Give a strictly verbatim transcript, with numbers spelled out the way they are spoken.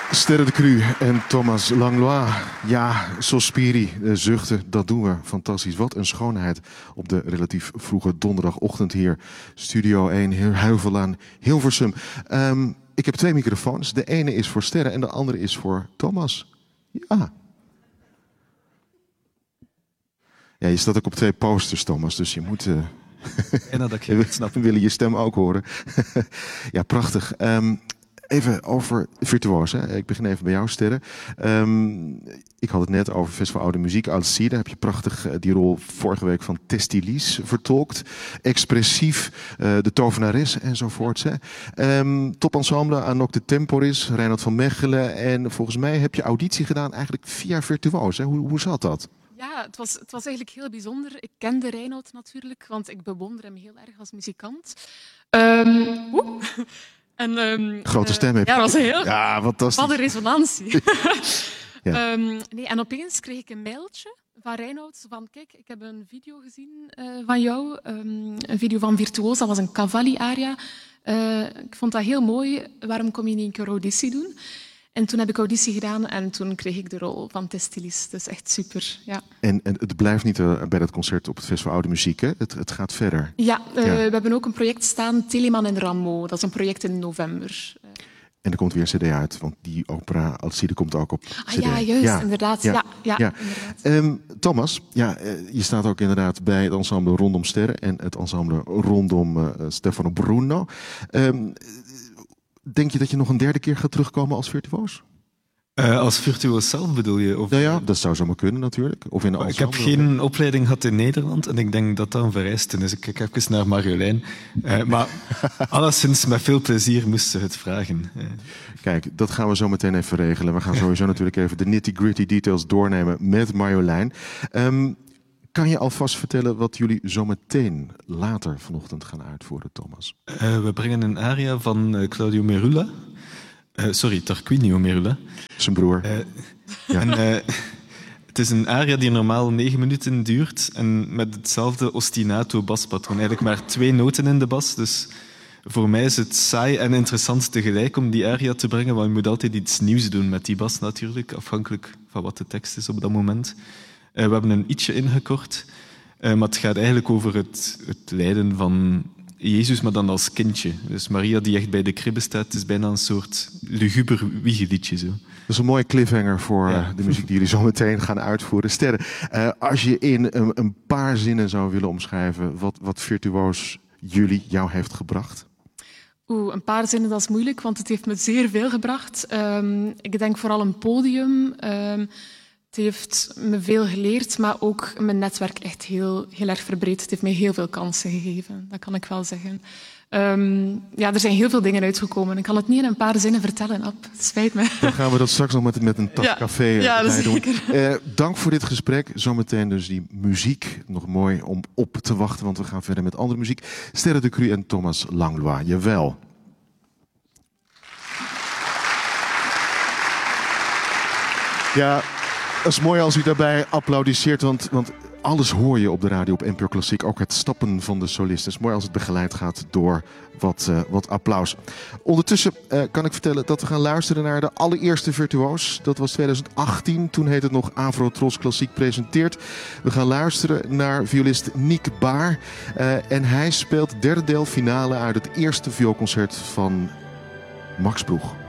Sterre de Cru en Thomas Langlois. Ja, Sospiri, zuchten, dat doen we. Fantastisch. Wat een schoonheid op de relatief vroege donderdagochtend hier. Studio één, hier Heuvel aan Hilversum. Um, ik heb twee microfoons. De ene is voor Sterre en de andere is voor Thomas. Ja. Ja, je staat ook op twee posters, Thomas, dus je moet... Uh... En dat ik je snap. We willen je stem ook horen. Ja, prachtig. Um, Even over virtuoos. Hè? Ik begin even bij jou, Sterre. Um, ik had het net over Festival Oude Muziek. Alcide, heb je prachtig uh, die rol vorige week van Testilis vertolkt. Expressief, uh, de tovenares enzovoorts. Hè? Um, topensemble, Anok de Temporis, Reinhard van Mechelen. En volgens mij heb je auditie gedaan eigenlijk via virtuoos. Hè? Hoe, hoe zat dat? Ja, het was, het was eigenlijk heel bijzonder. Ik kende Reinhard natuurlijk, want ik bewonder hem heel erg als muzikant. Um, En, um, Grote stem heb je. Ja, dat was heel... Ja, fantastisch. Wat een resonantie. Ja. um, nee, en opeens kreeg ik een mailtje van Reinoud van kijk, ik heb een video gezien uh, van jou. Um, een video van Virtuoos, dat was een Cavalli-aria. Uh, ik vond dat heel mooi. Waarom kom je niet een keer auditie doen? En toen heb ik auditie gedaan en toen kreeg ik de rol van Testilis. Dus echt super, ja. En, en het blijft niet uh, bij dat concert op het Festival Oude Muziek, hè? Het, het gaat verder. Ja, uh, ja, we hebben ook een project staan, Telemann en Rameau. Dat is een project in november. En er komt weer een cd uit, want die opera Alcide komt ook op cd. Ah ja, juist, ja. inderdaad. Ja, ja, ja, ja. inderdaad. Um, Thomas, ja, uh, je staat ook inderdaad bij het ensemble rondom Sterre en het ensemble rondom uh, Stefano Bruno. Um, denk je dat je nog een derde keer gaat terugkomen als virtuoos? Uh, als virtuoos zelf bedoel je? Of... Nou ja, dat zou zomaar kunnen natuurlijk. Of in een ik heb geen opleiding gehad in Nederland en ik denk dat dat een vereiste is. Dus ik kijk even naar Marjolein. Uh, maar alleszins met veel plezier moest ze het vragen. Uh. Kijk, dat gaan we zo meteen even regelen. We gaan sowieso natuurlijk even de nitty-gritty details doornemen met Marjolein. Um, kan je alvast vertellen wat jullie zo meteen later vanochtend gaan uitvoeren, Thomas? Uh, we brengen een aria van uh, Claudio Merula. Uh, sorry, Tarquinio Merula. Zijn broer. Uh, ja. en, uh, het is een aria die normaal negen minuten duurt en met hetzelfde ostinato baspatroon. Eigenlijk maar twee noten in de bas, dus voor mij is het saai en interessant tegelijk om die aria te brengen, want je moet altijd iets nieuws doen met die bas natuurlijk, afhankelijk van wat de tekst is op dat moment. Uh, we hebben een ietsje ingekort, uh, maar het gaat eigenlijk over het, het lijden van Jezus, maar dan als kindje. Dus Maria die echt bij de kribbe staat, het is bijna een soort luguber wiegeliedje. Zo. Dat is een mooie cliffhanger voor ja. de muziek die jullie zo meteen gaan uitvoeren. Sterre, uh, als je in een, een paar zinnen zou willen omschrijven wat, wat virtuoos jullie jou heeft gebracht? Oeh, een paar zinnen, dat is moeilijk, want het heeft me zeer veel gebracht. Um, ik denk vooral een podium. Um, Het heeft me veel geleerd, maar ook mijn netwerk echt heel, heel erg verbreed. Het heeft mij heel veel kansen gegeven, dat kan ik wel zeggen. Um, ja, er zijn heel veel dingen uitgekomen. Ik kan het niet in een paar zinnen vertellen, Ab. Het spijt me. Dan gaan we dat straks nog met, met een tas ja, café ja, bij doen. Uh, dank voor dit gesprek. Zometeen dus die muziek. Nog mooi om op te wachten, want we gaan verder met andere muziek. Sterre de Cru en Thomas Langlois. Jawel. Ja... Het is mooi als u daarbij applaudisseert, want, want alles hoor je op de radio op N P R Klassiek. Ook het stappen van de solist. Het is mooi als het begeleid gaat door wat, uh, wat applaus. Ondertussen uh, kan ik vertellen dat we gaan luisteren naar de allereerste virtuoos. Dat was twintig achttien, toen heette het nog Avrotros Klassiek presenteert. We gaan luisteren naar violist Niek Baar. Uh, en hij speelt derde deel finale uit het eerste vioolconcert van Max Broeg.